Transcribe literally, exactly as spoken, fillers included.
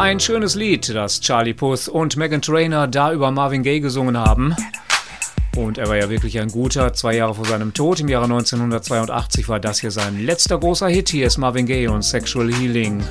Ein schönes Lied, das Charlie Puth und Meghan Trainor da über Marvin Gaye gesungen haben. Und er war ja wirklich ein guter. Zwei Jahre vor seinem Tod, im Jahre neunzehnhundertzweiundachtzig, war das hier sein letzter großer Hit. Hier ist Marvin Gaye und Sexual Healing.